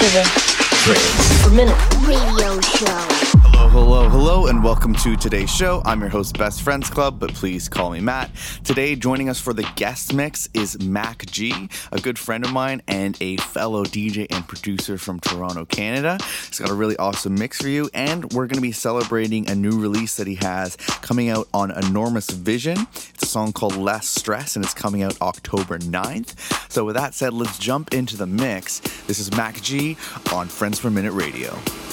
the Friends Per Minute Radio Show. Hello, and welcome to today's show. I'm your host, Best Friends Club, but please call me Matt. Today, joining us for the guest mix is Mac G, a good friend of mine and a fellow DJ and producer from Toronto, Canada. He's got a really awesome mix for you, and we're going to be celebrating a new release that he has coming out on Enormous Vision. It's a song called Less Stress, and it's coming out October 9th. So with that said, let's jump into the mix. This is Mac G on Friends Per Minute Radio.